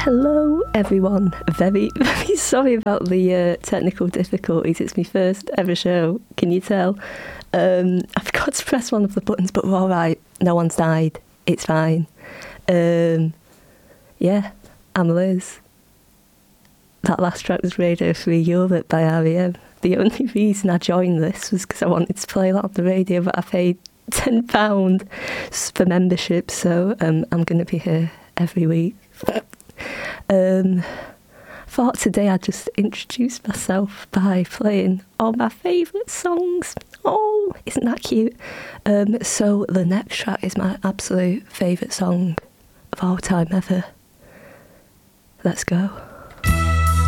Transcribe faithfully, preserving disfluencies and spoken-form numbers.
Hello everyone, very, very sorry about the uh, technical difficulties. It's my first ever show, can you tell? Um, I forgot to press one of the buttons, but we're alright, no one's died, it's fine. Um, yeah, I'm Liz. That last track was Radio Free Europe by R E M. The only reason I joined this was because I wanted to play that on the radio, but I paid ten pounds for membership, so um, I'm going to be here every week. Um, thought today I'd just introduce myself by playing all my favourite songs. Oh, isn't that cute? Um, so the next track is my absolute favourite song of all time ever. Let's go.